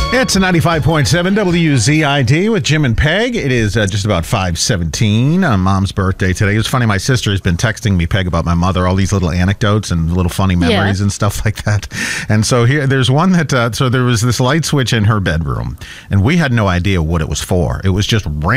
It's a 95.7 WZID with Jim and Peg. It is just about 5:17 on Mom's birthday today. It was funny. My sister has been texting me, Peg, about my mother, all these little anecdotes and little funny memories and stuff like that. And so there's one that, so there was this light switch in her bedroom, and we had no idea what it was for. It was just